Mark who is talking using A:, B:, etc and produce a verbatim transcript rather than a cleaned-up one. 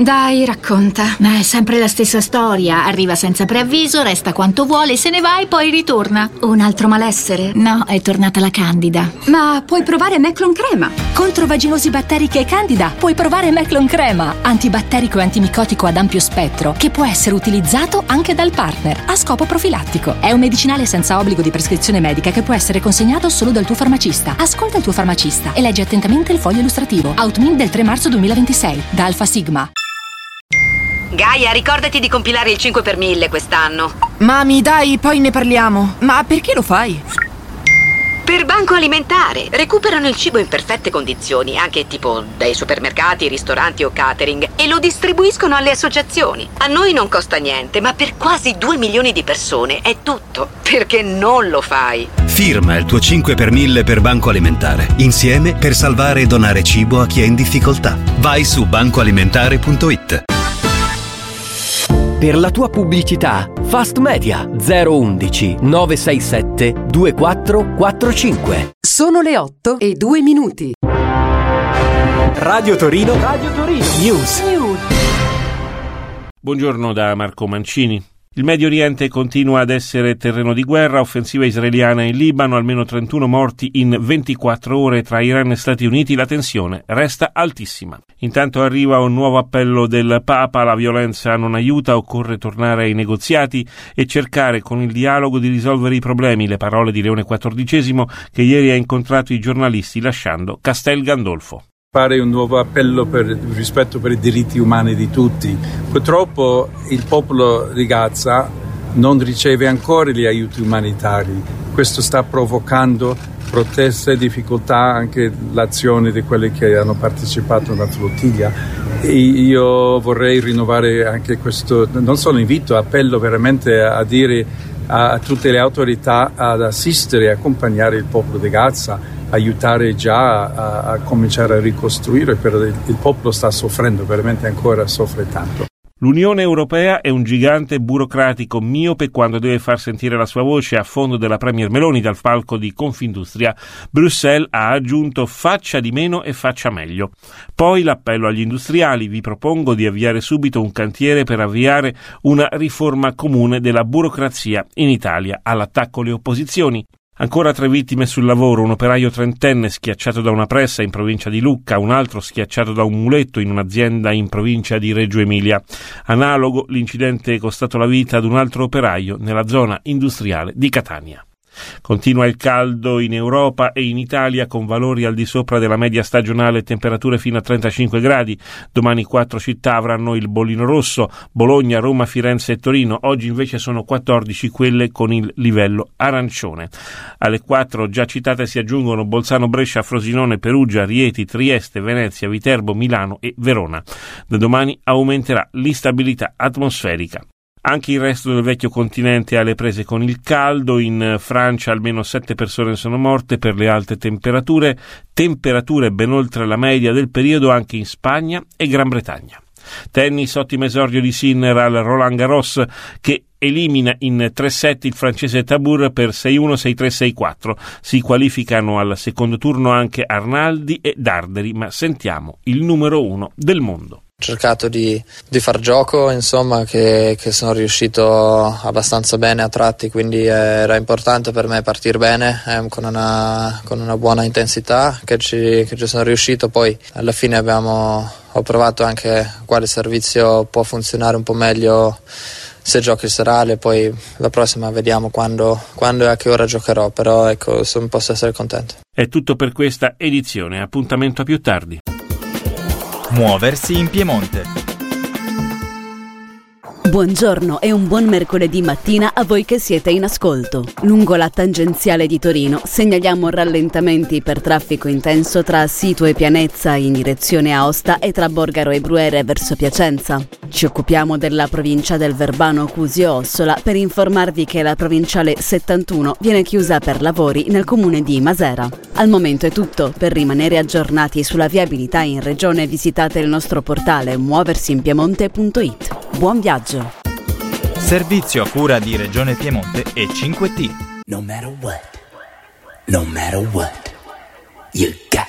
A: Dai, racconta.
B: Ma è sempre la stessa storia. Arriva senza preavviso, resta quanto vuole, se ne va e poi ritorna.
A: Un altro malessere?
B: No, è tornata la Candida.
A: Ma puoi provare Meclon Crema.
C: Contro vaginosi batteriche e Candida puoi provare Meclon Crema, antibatterico e antimicotico ad ampio spettro, che può essere utilizzato anche dal partner a scopo profilattico. È un medicinale senza obbligo di prescrizione medica che può essere consegnato solo dal tuo farmacista. Ascolta il tuo farmacista e leggi attentamente il foglio illustrativo. Outmin del tre marzo duemilaventisei da Alfa Sigma.
D: Gaia, ricordati di compilare il cinque per mille quest'anno.
E: Mami, dai, poi ne parliamo. Ma perché lo fai?
D: Per Banco Alimentare. Recuperano il cibo in perfette condizioni, anche tipo dai supermercati, ristoranti o catering, e lo distribuiscono alle associazioni. A noi non costa niente, ma per quasi due milioni di persone è tutto. Perché non lo fai?
F: Firma il tuo cinque per mille per Banco Alimentare. Insieme per salvare e donare cibo a chi è in difficoltà. Vai su banco alimentare punto it.
G: Per la tua pubblicità, Fast Media zero undici nove sei sette due quattro quattro cinque.
H: Sono le otto e due minuti.
G: Radio Torino, Radio Torino News. News.
I: Buongiorno da Marco Mancini. Il Medio Oriente continua ad essere terreno di guerra, offensiva israeliana in Libano, almeno trentuno morti in ventiquattro ore tra Iran e Stati Uniti, la tensione resta altissima. Intanto arriva un nuovo appello del Papa, la violenza non aiuta, occorre tornare ai negoziati e cercare con il dialogo di risolvere i problemi, le parole di Leone quattordicesimo che ieri ha incontrato i giornalisti lasciando Castel Gandolfo.
J: Fare un nuovo appello per il rispetto per i diritti umani di tutti. Purtroppo il popolo di Gaza non riceve ancora gli aiuti umanitari. Questo sta provocando proteste e difficoltà, anche l'azione di quelli che hanno partecipato alla flottiglia. E io vorrei rinnovare anche questo, non solo invito, appello veramente a dire a tutte le autorità ad assistere e accompagnare il popolo di Gaza, aiutare già a, a cominciare a ricostruire, perché il, il popolo sta soffrendo, veramente ancora soffre tanto.
I: L'Unione Europea è un gigante burocratico miope quando deve far sentire la sua voce a fondo della Premier Meloni dal palco di Confindustria. Bruxelles ha aggiunto faccia di meno e faccia meglio. Poi l'appello agli industriali: vi propongo di avviare subito un cantiere per avviare una riforma comune della burocrazia in Italia. All'attacco le opposizioni. Ancora tre vittime sul lavoro, un operaio trentenne schiacciato da una pressa in provincia di Lucca, un altro schiacciato da un muletto in un'azienda in provincia di Reggio Emilia. Analogo l'incidente è costato la vita ad un altro operaio nella zona industriale di Catania. Continua il caldo in Europa e in Italia con valori al di sopra della media stagionale e temperature fino a trentacinque gradi. Domani quattro città avranno il bollino rosso: Bologna, Roma, Firenze e Torino. Oggi invece sono quattordici quelle con il livello arancione. Alle quattro già citate si aggiungono Bolzano, Brescia, Frosinone, Perugia, Rieti, Trieste, Venezia, Viterbo, Milano e Verona. Da domani aumenterà l'instabilità atmosferica. Anche il resto del vecchio continente è alle prese con il caldo. In Francia almeno sette persone sono morte per le alte temperature, temperature ben oltre la media del periodo anche in Spagna e Gran Bretagna. Tennis, ottimo esordio di Sinner al Roland Garros, che elimina in tre set il francese Tabur per sei uno, sei tre, sei quattro. Si qualificano al secondo turno anche Arnaldi e Darderi, ma sentiamo il numero uno del mondo.
K: Ho cercato di, di far gioco, insomma, che, che sono riuscito abbastanza bene a tratti, quindi era importante per me partire bene, eh, con, una, con una buona intensità, che ci, che ci sono riuscito. Poi alla fine abbiamo, ho provato anche quale servizio può funzionare un po' meglio se giochi il serale, poi la prossima vediamo quando, quando e a che ora giocherò, però ecco, son, posso essere contento.
I: È tutto per questa edizione, appuntamento a più tardi.
L: Muoversi in Piemonte.
M: Buongiorno e un buon mercoledì mattina a voi che siete in ascolto. Lungo la tangenziale di Torino segnaliamo rallentamenti per traffico intenso tra Situ e Pianezza in direzione Aosta e tra Borgaro e Bruere verso Piacenza. Ci occupiamo della provincia del Verbano Cusio-Ossola per informarvi che la provinciale settantuno viene chiusa per lavori nel comune di Masera. Al momento è tutto. Per rimanere aggiornati sulla viabilità in regione visitate il nostro portale muoversinpiemonte punto it. Buon viaggio!
L: Servizio a cura di Regione Piemonte e cinque T.
N: No matter what, no matter what, you got